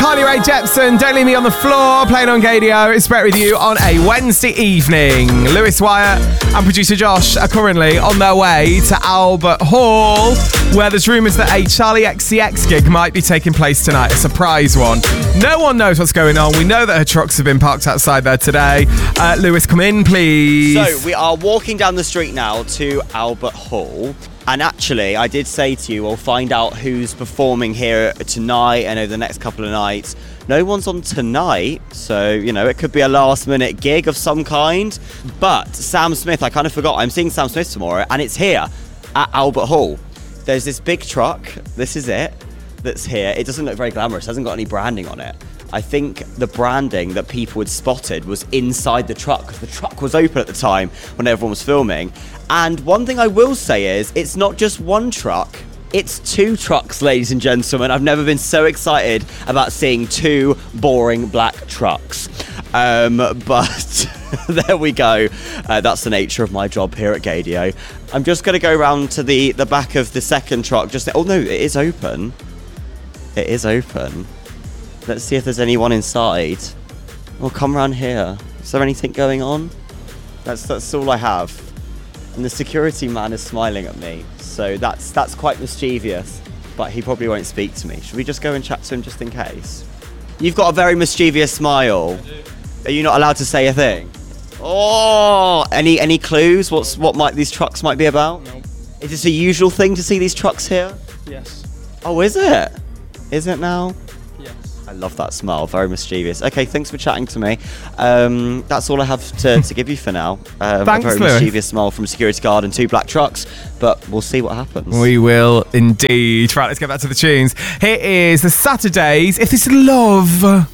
Carly Rae Jepsen, Don't Leave Me on the Floor, playing on Gaydio. It's Brett with you on a Wednesday evening. Lewis Wyatt and producer Josh are currently on their way to Albert Hall, where there's rumours that a Charlie XCX gig might be taking place tonight, a surprise one. No one knows what's going on. We know that her trucks have been parked outside there today. Lewis, come in, please. So, we are walking down the street now to Albert Hall. And actually, I did say to you, we'll find out who's performing here tonight and over the next couple of nights. No one's on tonight, so, it could be a last-minute gig of some kind. But Sam Smith, I kind of forgot, I'm seeing Sam Smith tomorrow, and it's here at Albert Hall. There's this big truck, this is it, that's here. It doesn't look very glamorous, it hasn't got any branding on it. I think the branding that people had spotted was inside the truck, because the truck was open at the time when everyone was filming. And one thing I will say is, it's not just one truck, it's two trucks, ladies and gentlemen. I've never been so excited about seeing two boring black trucks. But there we go. That's the nature of my job here at Gaydio. I'm just going to go around to the back of the second truck. Oh no, it is open. It is open. Let's see if there's anyone inside. We'll come around here. Is there anything going on? That's all I have. And the security man is smiling at me. So that's quite mischievous. But he probably won't speak to me. Should we just go and chat to him just in case? You've got a very mischievous smile. Are you not allowed to say a thing? Oh! Any clues? What these trucks might be about? No. Is this a usual thing to see these trucks here? Yes. Oh, is it? Is it now? Yes. I love that smile, very mischievous. Okay, thanks for chatting to me. That's all I have to give you for now. Thanks, a very Lewis. mischievous smile from a security guard and two black trucks, but we'll see what happens. We will indeed. Right, let's get back to the tunes. Here is the Saturdays, If This Is Love.